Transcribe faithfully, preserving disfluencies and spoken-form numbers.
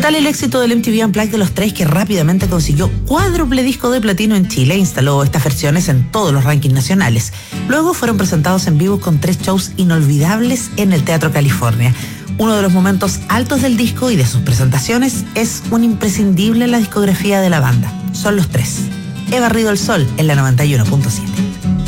tal el éxito del M T V Unplugged de los tres que rápidamente consiguió cuádruple disco de platino en Chile e instaló estas versiones en todos los rankings nacionales. Luego fueron presentados en vivo con tres shows inolvidables en el Teatro California. Uno de los momentos altos del disco y de sus presentaciones es un imprescindible en la discografía de la banda. Son los tres. He barrido el sol en la noventa y uno punto siete.